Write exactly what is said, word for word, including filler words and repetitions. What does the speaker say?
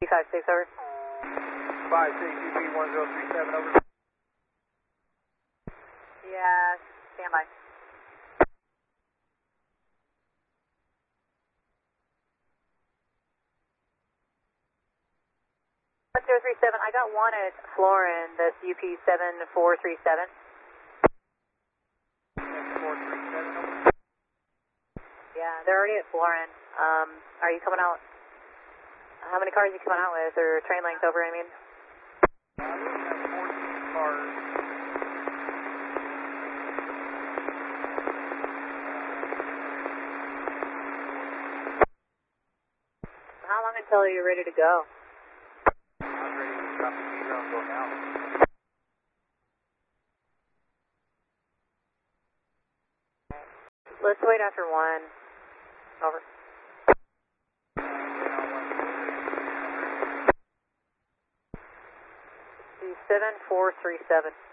five six, over. five six, U P one zero three seven, over. Yeah, stand by. one zero three seven, I got one at Florin, that's U P seven four three seven. four three seven, over. Yeah, they're already at Florin. Um, are you coming out? How many cars are you coming out with, or train length over, I mean? Uh, we have fourteen cars. How long until you're ready to go? I'm ready to drop the meter and go now. Let's wait after one. Over. seven four three seven.